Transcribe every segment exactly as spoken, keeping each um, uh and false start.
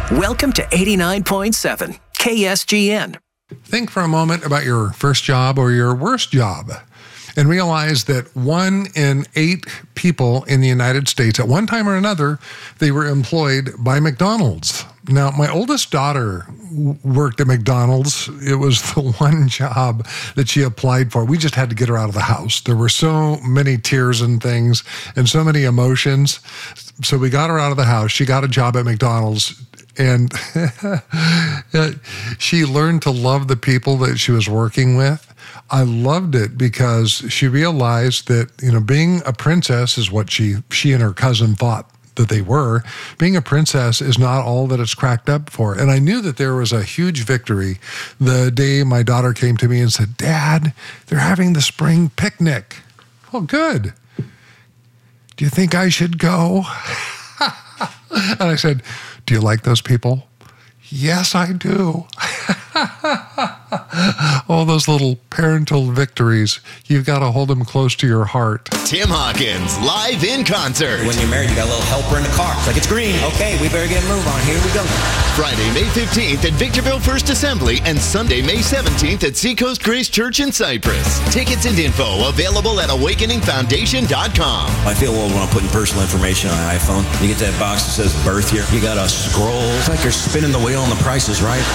Welcome to eighty-nine point seven K S G N. Think for a moment about your first job or your worst job and realize that one in eight people in the United States, at one time or another, they were employed by McDonald's. Now, my oldest daughter worked at McDonald's. It was the one job that she applied for. We just had to get her out of the house. There were so many tears and things and so many emotions. So we got her out of the house. She got a job at McDonald's. And she learned to love the people that she was working with. I loved it because she realized that, you know, being a princess is what she she and her cousin thought that they were. Being a princess is not all that it's cracked up for. And I knew that there was a huge victory the day my daughter came to me and said, "Dad, they're having the spring picnic." Well, good. Do you think I should go? And I said, "Do you like those people?" "Yes, I do." All those little parental victories, you've got to hold them close to your heart. Tim Hawkins, live in concert. When you're married, you got a little helper in the car. It's like, it's green. Okay, we better get a move on. Here we go. Friday, May fifteenth at Victorville First Assembly and Sunday, May seventeenth at Seacoast Grace Church in Cypress. Tickets and info available at awakening foundation dot com. I feel old when I'm putting personal information on an iPhone. You get that box that says birth year. You got to scroll. It's like you're spinning the wheel and the price is right.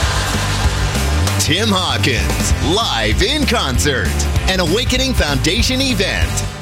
Tim Hawkins, live in concert, an Awakening Foundation event.